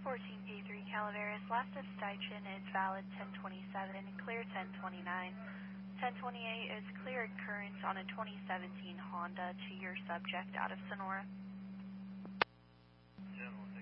14K3 Calaveras, last dispatching is valid 1027 and clear 1029. 1028 is clear occurrence on a 2017 Honda to your subject out of Sonora. Gentlemen.